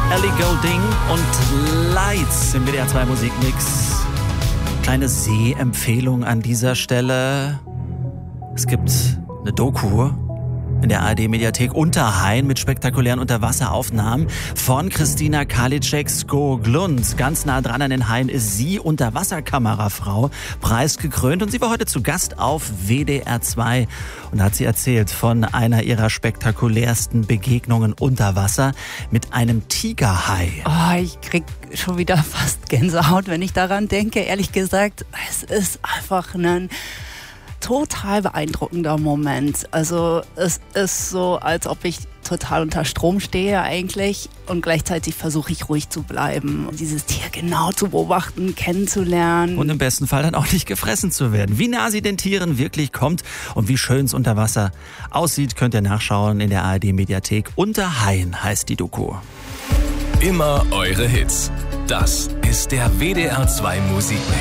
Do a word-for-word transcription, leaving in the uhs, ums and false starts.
Ellie Goulding und Lights im W D R zwei Musikmix. Kleine Sehempfehlung an dieser Stelle. Es gibt eine Doku in der A R D-Mediathek Unterhain mit spektakulären Unterwasseraufnahmen von Christina Karliczek-Skoglund. Ganz nah dran an den Hain ist sie, Unterwasserkamerafrau, preisgekrönt. Und sie war heute zu Gast auf W D R zwei und hat sie erzählt von einer ihrer spektakulärsten Begegnungen unter Wasser mit einem Tigerhai. Oh, ich krieg schon wieder fast Gänsehaut, wenn ich daran denke. Ehrlich gesagt, es ist einfach ein total beeindruckender Moment. Also es ist so, als ob ich total unter Strom stehe eigentlich und gleichzeitig versuche ich ruhig zu bleiben und dieses Tier genau zu beobachten, kennenzulernen. Und im besten Fall dann auch nicht gefressen zu werden. Wie nah sie den Tieren wirklich kommt und wie schön es unter Wasser aussieht, könnt ihr nachschauen in der A R D-Mediathek. Unterhain heißt die Doku. Immer eure Hits. Das ist der W D R zwei Musikmix.